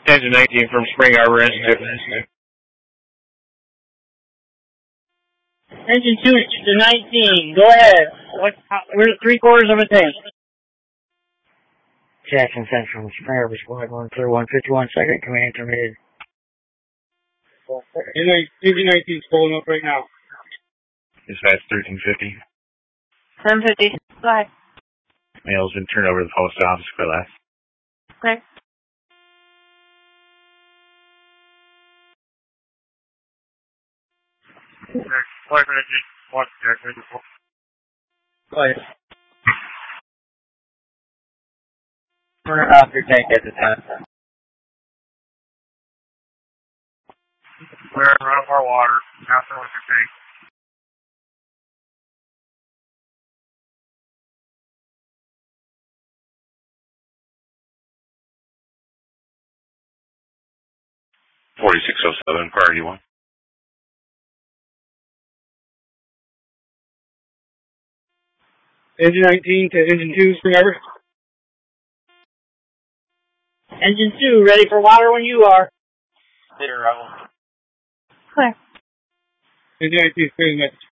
Engine 19 from Spring Arbor, engine 2. Engine 2 to 19, go ahead. We're at 3/4 of a tank. Jackson Central, Spring Arbor Squad 1 clear 151 second, command terminated. Engine 19 is pulling up right now. Dispatch 1350. 1050. Go ahead. Mail's been turned over to the post office for last. Okay. Go ahead. Turn off your tank at the time. We're running our water. Now throwing your tank. .4607, priority 1. Engine 19 to engine 2, Spring Arbor. Engine 2, ready for water when you are. Clear. Engine 19 is clear the message.